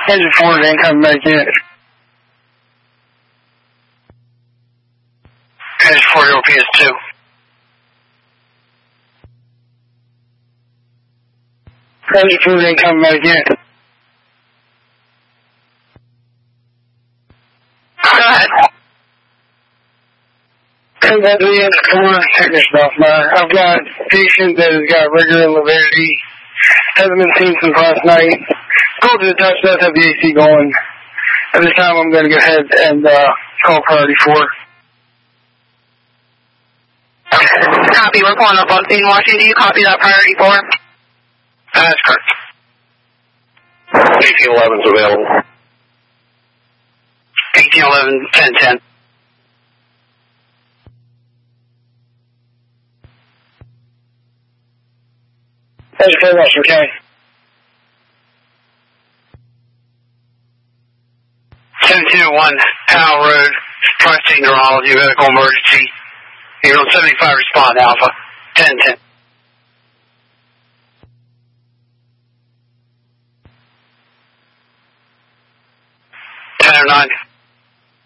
Engine 4 ain't coming back yet. Engine 4 PS2. Engine 4 ain't coming back yet. Go ahead. Come back to the Engine 4, check your stuff, man. I've got a patient that has got regular lividity. Hasn't been seen since last night. Go to the touch, does have the AC going. At this time, I'm going to go ahead and call priority 4. Copy. We're pulling up on scene watching. Do you copy that priority 4? That's correct. 1811's available. 1811, 1010. That's very much okay. 721 Powell Road, Tri-State Neurology, medical emergency. You're on 75 respond Alpha, 1010. 1009.